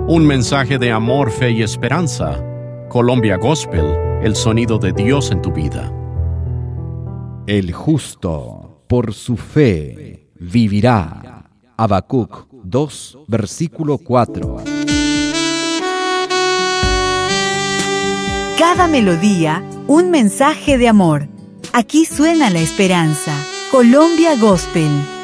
Un mensaje de amor, fe y esperanza. Colombia Gospel, el sonido de Dios en tu vida. El justo, por su fe, vivirá. Habacuc 2, versículo 4. Cada melodía, un mensaje de amor. Aquí suena la esperanza. Colombia Gospel.